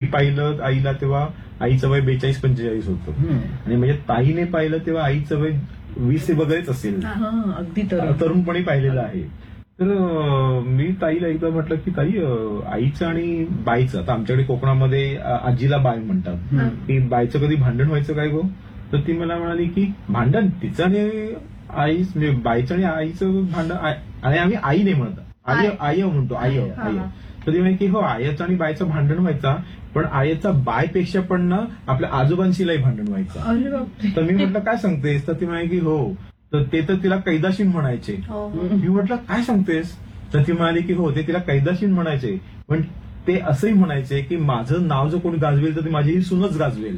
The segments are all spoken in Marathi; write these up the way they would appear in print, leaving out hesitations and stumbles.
पाहिलं आईला तेव्हा आईचं वय 42-45 होतं आणि म्हणजे ताईने पाहिलं तेव्हा आईचं वय 20 वगैरेच असेल. अगदी तरुणपणी पाहिलेलं आहे. तर मी ताईला एकदा म्हटलं की ताई आईचं आणि बाईचं, आता आमच्याकडे कोकणामध्ये आजीला बाय म्हणतात, की बाईचं कधी भांडण व्हायचं काय गो? तर ती मला म्हणाली की भांडण तिचं आणि आई म्हणजे बाईचं आणि आईचं भांडण, आणि आम्ही आई नाही म्हणत, आय म्हणतो, आय. तर ती म्हणे की हो आयचं आणि बायचं भांडण व्हायचा, पण आयचा बायपेक्षा पण ना आपल्या आजोबांशीलाही भांडण व्हायचं. तर मी म्हटलं काय सांगतेस? तर ती म्हणे की हो, तर ते तर तिला कैदाशीन म्हणायचे. मी म्हटलं काय सांगतेस? तर ती म्हणाली की हो, ते तिला कैदाशीन म्हणायचे, पण ते असंही म्हणायचे की माझं नाव जर कोणी गाजवेल तर ती माझी ही सूनच गाजवेल.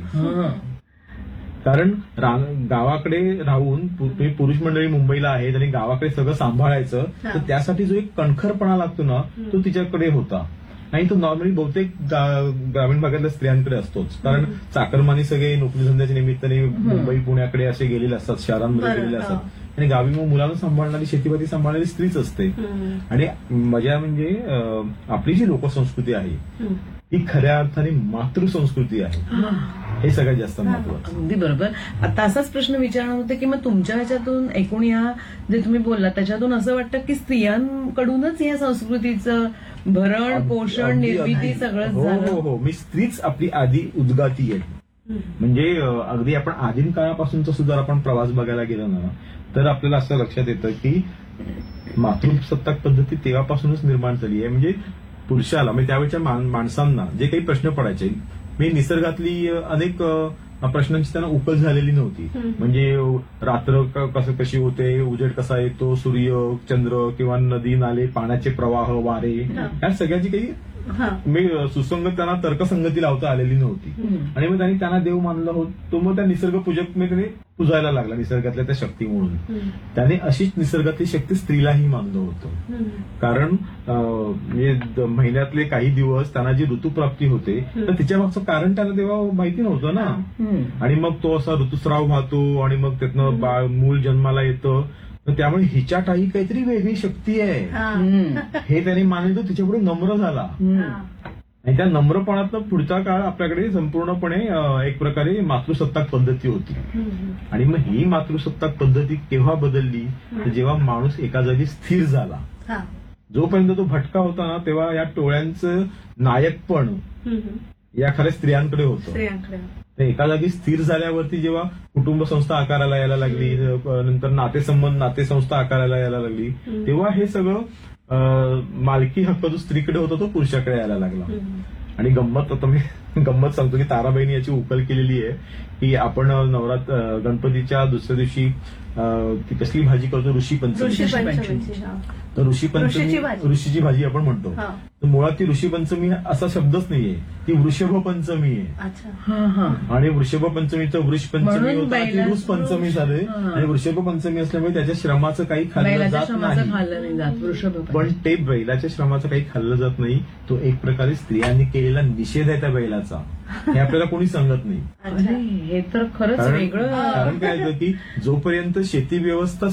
कारण गावाकडे राहून पुरुष मंडळी मुंबईला आहेत आणि गावाकडे सगळं सांभाळायचं, तर त्यासाठी जो एक कणखरपणा लागतो ना तो तिच्याकडे होता. नाही तो नॉर्मली बहुतेक ग्रामीण भागातल्या स्त्रियांकडे असतोच, कारण चाकरमानी सगळे नोकरी धंद्याच्या निमित्ताने मुंबई पुण्याकडे असे गेलेले असतात, शहरांमध्ये गेलेले असतात, आणि गावी मग मुलांना सांभाळणारी शेतीवादी सांभाळणारी स्त्रीच असते. आणि मजा म्हणजे आपली जी लोकसंस्कृती आहे ही खऱ्या अर्थाने मातृसंस्कृती आहे, हे सगळ्यात जास्त महत्वाचं. अगदी बरोबर. आता असाच प्रश्न विचारणार होते की मग तुमच्या ह्याच्यातून एकूण या जे तुम्ही बोलला त्याच्यातून असं वाटतं की स्त्रियांकडूनच या संस्कृतीचं भरण पोषण निर्मिती सगळं झालं? हो, मी स्त्रीच आपली आधी उद्गाती आहे. म्हणजे अगदी आपण आदिम काळापासूनचा सुद्धा आपण प्रवास बघायला गेलो ना, तर आपल्याला असं लक्षात येतं की मातृसत्ताक पद्धती तेव्हापासूनच निर्माण झाली आहे. म्हणजे पुरुषाला म्हणजे त्यावेळच्या माणसांना जे काही प्रश्न पडायचे, मी निसर्गातली अनेक प्रश्नांची त्यांना उकल झालेली नव्हती. म्हणजे रात्र कशी होते, उजेड कसा येतो, सूर्य चंद्र किंवा नदी नाले पाण्याचे प्रवाह वारे, या सगळ्याची काही सुसंगत त्यांना तर्कसंगती लावता आलेली नव्हती. आणि मग त्यांना देव मानला होतो, मग त्या निसर्ग पूजक त्याने पुजायला लागला निसर्गातल्या त्या शक्ती म्हणून. त्याने अशीच निसर्गातली शक्ती स्त्रीलाही मानलं होतं. कारण महिन्यातले काही दिवस त्यांना जी ऋतुप्राप्ती होते तर तिच्या मागचं कारण त्यांना तेव्हा माहिती नव्हतं ना. आणि मग तो असा ऋतुस्राव वाहतो आणि मग त्यातनं बाळ मूल जन्माला येतं, तर त्यामुळे हिच्यात ही काहीतरी वेगळी शक्ती आहे हे त्याने मानलं. तिच्यापुढे नम्र झाला आणि त्या नम्रपणातनं पुढचा काळ आपल्याकडे संपूर्णपणे एक प्रकारे मातृसत्ताक पद्धती होती. आणि मग ही मातृसत्ताक पद्धती केव्हा बदलली, तर जेव्हा माणूस एका जागी स्थिर झाला. जोपर्यंत तो भटका होता ना, तेव्हा या टोळ्यांचं नायकपण या खऱ्या स्त्रियांकडे होतं. एका जागी स्थिर झाल्यावरती जेव्हा कुटुंब संस्था आकाराला यायला लागली, नंतर नातेसंस्था आकाराला यायला लागली, तेव्हा हे सगळं मालकी हक्क जो स्त्रीकडे होता तो पुरुषाकडे यायला लागला. आणि गंमत सांगतो की ताराबाईंनी याची उकल केलेली आहे की आपण गणपतीच्या दुसऱ्या दिवशी ती कसली भाजी करतो, ऋषीपंचमी. तर ऋषीची भाजी आपण म्हणतो. तर मुळात ती ऋषीपंचमी असा शब्दच नाहीये, ती वृषभ पंचमी आहे. आणि वृषभ पंचमीचं वृषपंचमी होता ती वृष पंचमी झाले. आणि वृषभ पंचमी असल्यामुळे त्याच्या श्रमाचं काही खाल्लं जात नाही. पण ते बैलाच्या श्रमाचं काही खाल्लं जात नाही, तो एक प्रकारे स्त्रियांनी केलेला निषेध आहे त्या बैलाचा, हे आपल्याला कोणी सांगत नाही. हे तर खरंच वेगळं. कारण काय होतं की जोपर्यंत शेती व्यवस्था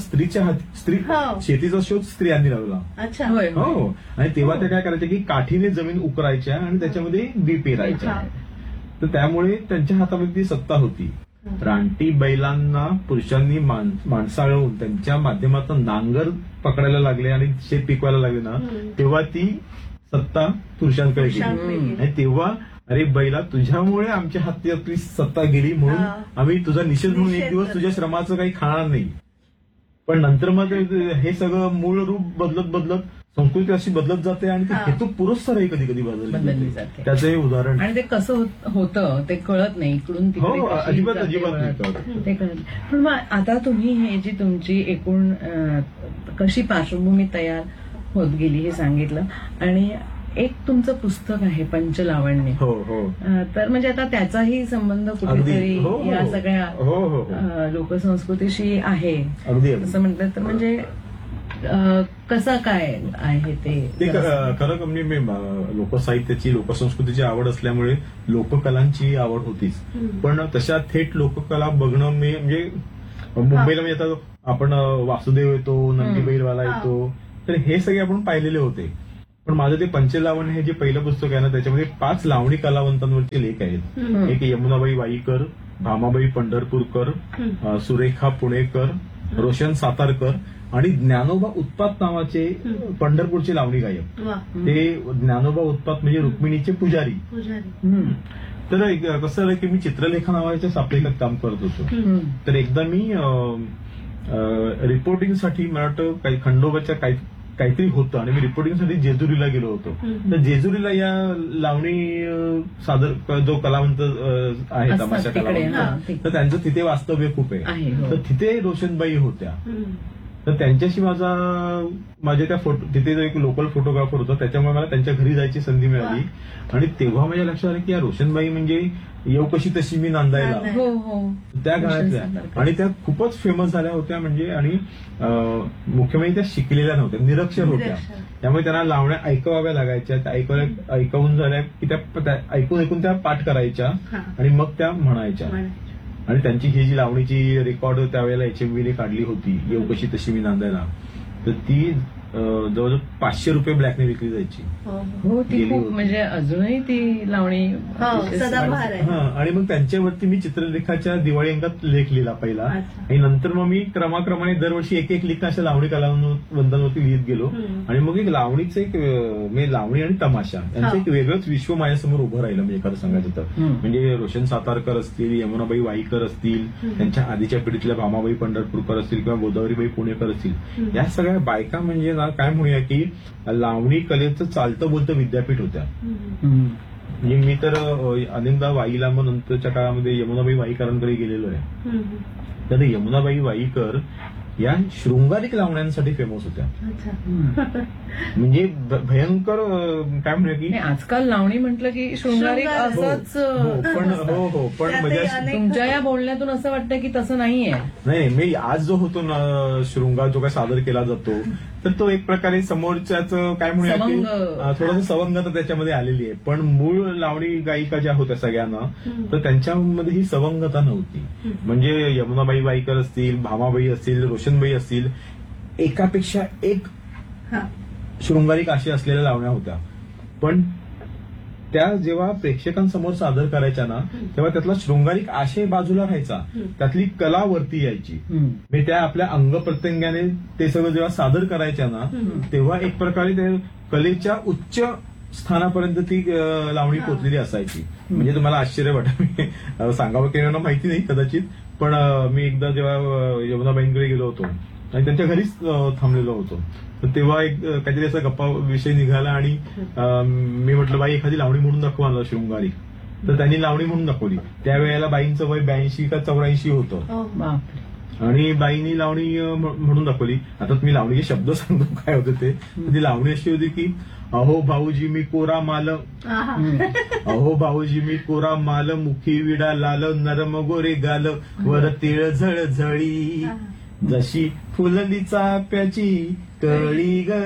शेतीचा शोध स्त्रियांनी लावला. हो. आणि तेव्हा ते काय करायचे की काठीने जमीन उकरायच्या आणि त्याच्यामध्ये बी पेरायच्या. तर त्यामुळे त्यांच्या हातामध्ये ती सत्ता होती. रानटी बैलांना पुरुषांनी माणसाळवून त्यांच्या माध्यमातून नांगर पकडायला लागले आणि शेत पिकवायला लागले ना, तेव्हा ती सत्ता पुरुषांकडे गेली. आणि तेव्हा अरे बैला, तुझ्यामुळे आमच्या हातातली सत्ता गेली म्हणून आम्ही तुझा निषेध म्हणून एक दिवस तुझ्या श्रमाचं काही खाणार नाही. पण नंतर मग हे सगळं मूळ रूप बदलत संस्कृती अशी बदलत जाते आणि ते हेतू पुरस्सरही कधी कधी बदलली जाते. त्याचं हे उदाहरण. आणि ते कसं होतं ते कळत नाही, इकडून अजिबात नाही ते कळत. पण मग आता तुम्ही हे जी तुमची एकूण कशी पार्श्वभूमी तयार होत गेली हे सांगितलं, आणि एक तुमचं पुस्तक आहे पंचलावण्य. तर म्हणजे आता त्याचाही संबंध कुठेतरी या सगळ्या लोकसंस्कृतीशी आहे असं म्हटलं तर, म्हणजे कसं काय आहे ते? खरं म्हणजे लोकसाहित्याची लोकसंस्कृतीची आवड असल्यामुळे लोककलांची आवड होतीच. पण तशा थेट लोककला बघणं म्हणजे मुंबईला म्हणजे आता आपण वासुदेव येतो, नंदी बैलवाला येतो, तर हे सगळे आपण पाहिलेले होते. पण माझं ते पंचलावण्य हे जे पहिलं पुस्तक आहे ना, त्याच्यामध्ये 5 लावणी कलावंतांवरचे लेख आहेत. एक यमुनाबाई वाईकर, भामाबाई पंढरपूरकर, सुरेखा पुणेकर, रोशन सातारकर आणि ज्ञानोबा उत्पात नावाचे पंढरपूरचे लावणी गायक. ते ज्ञानोबा उत्पात म्हणजे रुक्मिणीचे पुजारी. तर कसं झालं की मी चित्रलेखा नावाच्या साप्ताहिकात काम करत होतो. तर एकदा मी रिपोर्टिंगसाठी मला वाटतं खंडोबाच्या काहीतरी होतं आणि मी रिपोर्टिंगसाठी जेजुरीला गेलो होतो. तर जेजुरीला या लावणी सादर जो कलावंत आहे, तमाशा कलावंत, तर त्यांचं तिथे वास्तव्य खूप आहे. तर तिथे रोशनबाई होत्या. तर त्यांच्याशी माझ्या त्या तिथे जो एक लोकल फोटोग्राफर होता, त्याच्यामुळे मला त्यांच्या घरी जायची संधी मिळाली. आणि तेव्हा माझ्या लक्षात आलं की या रोशनबाई म्हणजे येऊ कशी तशी मी नांदायला, त्या गाण्यातल्या. आणि त्या खूपच फेमस झाल्या होत्या. म्हणजे आणि मुख्य म्हणजे त्या शिकलेल्या नव्हत्या, निरक्षर होत्या. त्यामुळे त्यांना लावण्या ऐकवाव्या लागायच्या. त्या ऐकवून झाल्या की त्या ऐकून त्या पाठ करायच्या आणि मग त्या म्हणायच्या. आणि त्यांची ही जी लावणीची रेकॉर्ड त्यावेळेला HMVने काढली होती, येऊ कशी तशी मी नांदायला, तर ती जवळजवळ 500 रुपये ब्लॅकने विकली जायची. हो, ती खूप म्हणजे अजूनही ती लावणी सदाबहार आहे. आणि मग त्यांच्यावरती मी चित्रलेखाच्या दिवाळी अंकात लेख लिहिला पहिला. आणि नंतर मग मी क्रमाक्रमाने दरवर्षी एक लेख अशा लावणी कलावंतांवरती लिहित गेलो. आणि मग एक लावणीचं म्हणजे लावणी आणि तमाशा यांचं एक वेगळंच विश्व माझ्यासमोर उभं राहिलं. म्हणजे खरं सांगायचं तर म्हणजे रोशन सातारकर असतील, यमुनाबाई वाईकर असतील, त्यांच्या आधीच्या पिढीतल्या भामाबाई पंढरपूरकर असतील किंवा गोदावरीबाई पुणेकर असतील, या सगळ्या बायका म्हणजे काय म्हणूया की लावणी कलेचं चालतं बोलतं विद्यापीठ होत्या. म्हणजे मी तर अनेकदा वाईला मग नंतरच्या काळामध्ये यमुनाबाई वाईकरांकडे गेलेलो आहे. तर यमुनाबाई वाईकर या शृंगारिक लावण्यांसाठी फेमस होत्या. म्हणजे भयंकर काय म्हणूया की आजकाल लावणी म्हटलं की शृंगारिक असंच. पण म्हणजे तुमच्या या बोलण्यातून असं वाटतं की तसं नाहीये. नाही, मी आज जो होतो ना शृंगार जो काय सादर केला जातो, तर तो एक प्रकारे समोरच्याच काय म्हणूया की थोडंसं सवंगता त्याच्यामध्ये आलेली आहे. पण मूळ लावणी गायिका ज्या होत्या सगळ्यांना, तर त्यांच्यामध्ये ही सवंगता नव्हती. म्हणजे यमुनाबाई वाईकर असतील, भामाबाई असतील, रोशनबाई असतील, एकापेक्षा एक शृंगारिक आशय असलेल्या लावण्या होत्या. पण त्या जेव्हा प्रेक्षकांसमोर सादर करायच्या ना, तेव्हा त्यातला शृंगारिक आशय बाजूला राहायचा, त्यातली कला वरती यायची. म्हणजे त्या आपल्या अंग प्रत्यंगाने ते सगळं जेव्हा सादर करायच्या ना, तेव्हा एक प्रकारे ते कलेच्या उच्च स्थानापर्यंत ती लावणी पोचलेली असायची. म्हणजे तुम्हाला आश्चर्य वाटेल, सांगावं की माहिती नाही कदाचित, पण मी एकदा जेव्हा यमुनाबाईंकडे गेलो होतो आणि त्यांच्या घरीच थांबलेलो होतो, तर तेव्हा एक काहीतरी असा गप्पा विषय निघाला. आणि मी म्हटलं, बाई एखादी लावणी म्हणून दाखवा मला शृंगारिक. तर त्यांनी लावणी म्हणून दाखवली. त्यावेळेला बाईंचं वय 82 का 84 होतं. आणि बाईंनी लावणी म्हणून दाखवली. आता तुम्ही लावणीचे शब्द सांगतो काय होते ते. ती लावणी अशी होती की अहो भाऊजी मी कोरा माल, अहो भाऊजी मी कोरा माल, मुखी विडा लाल, नरम गोरे गाल, वर तिळ झळझळी, जशी फुलली चाप्याची कळी ग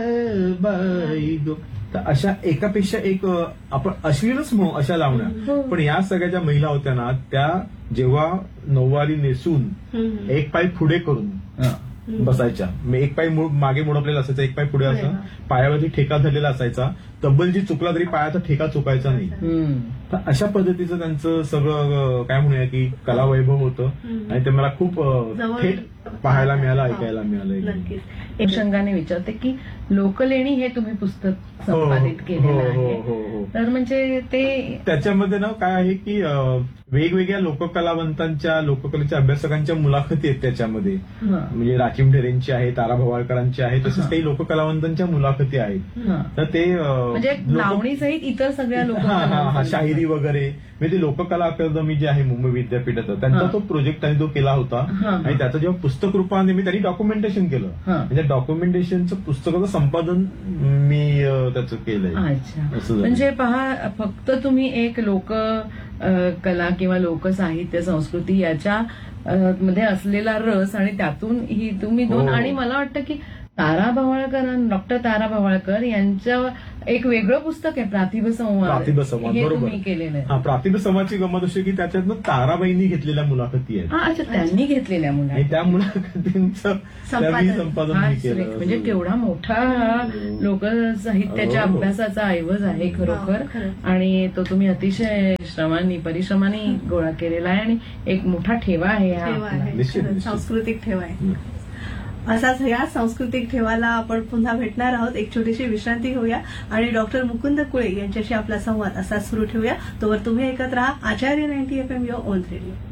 बाई ग. तर अशा एकापेक्षा एक आपण अश्लीलच म्हणू अशा लावण्या. पण या सगळ्या ज्या महिला होत्या ना, त्या जेव्हा नऊवारी नेसून एक पाय पुढे करून बसायच्या, एक पाय मागे मुडपलेला असायचा, एक पाय पुढे असा, पायावरती ठेका धरलेला असायचा, तब्बल जी चुकला तरी पायाचा ठेका चुकायचा नाही. तर अशा पद्धतीचं त्यांचं सगळं काय म्हणूया की कलावैभव होतं. आणि ते मला खूप थेट पाहायला मिळालं, ऐकायला मिळालं. एक शंकाने विचारते की लोकलेणी हे तुम्ही पुस्तक संपादित केलेलं आहे, तर म्हणजे ते त्याच्यामध्ये ना काय आहे की वेगवेगळ्या लोककलावंतांच्या, लोककलेच्या अभ्यासकांच्या मुलाखती आहेत त्याच्यामध्ये. म्हणजे राखीम ढेरेंची आहे, तारा भवाळकरांची आहे, तसेच काही लोककलावंतांच्या मुलाखती आहेत. तर ते म्हणजे लावणीसहित इतर सगळ्या लोक शाहिरी वगैरे, म्हणजे ते लोककला अकादमी जे आहे मुंबई विद्यापीठाचा, त्यांचा तो प्रोजेक्ट त्यांनी तो केला होता. आणि त्याचं जेव्हा पुस्तक रूपाने मी त्यांनी डॉक्युमेंटेशन केलं, म्हणजे डॉक्युमेंटेशनचं पुस्तकाचं संपादन मी त्याचं केलंय. म्हणजे पहा, फक्त तुम्ही एक लोक कला किंवा लोकसाहित्य संस्कृती याच्या मध्ये असलेला रस आणि त्यातून ही तुम्ही दोन, आणि मला वाटतं की तारा भवाळकर, डॉक्टर तारा भवाळकर यांचं एक वेगळं पुस्तक आहे प्रातिभ संवाद. प्रातिभ संवाद, हे बरोबर. तुम्ही केलेलं आहे. हा, प्रातिभ संवादची गंमत अशी की त्याच्यातनं ताराबाईंनी घेतलेल्या मुलाखती आहेत. हा, अच्छा, त्यांनी घेतलेल्या आणि मुलांना. त्या मुलाखतींचं त्यांनी संपादन हा, मी श्रेष्ठ. केलं. म्हणजे केवढा मोठा लोकसाहित्याच्या हो. अभ्यासाचा ऐवज आहे खरोखर. आणि तो तुम्ही अतिशय परिश्रमाने गोळा केलेला आहे आणि एक मोठा ठेवा आहे हा ठेवा आपला. आहे. निश्चित, खरंच, निश्चित. सांस्कृतिक ठेवा आहे. असाच या सांस्कृतिक ठेवाला आपण पुन्हा भेटणार आहोत. एक छोटीशी विश्रांती घेऊया आणि डॉक्टर मुकुंद कुळे यांच्याशी आपला संवाद असा सुरू ठेवूया. तोवर तुम्ही ऐकत राहा आचार्य 90 FM युअर ओन रेडिओ.